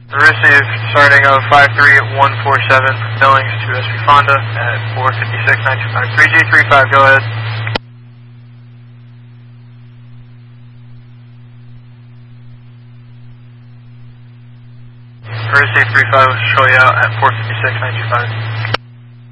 Received, starting of 53147 Billings to SP Fonda at 456-925. 3G35, go ahead. Received 35, will show you out at 456-925.